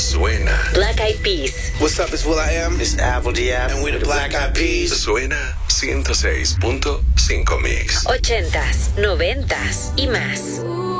suena. Black Eyed Peas. What's up, it's will.i.am. It's Apple Diab. And we're the Black Eyed Peas. Suena 106.5 Mix. 80s, 90s y más.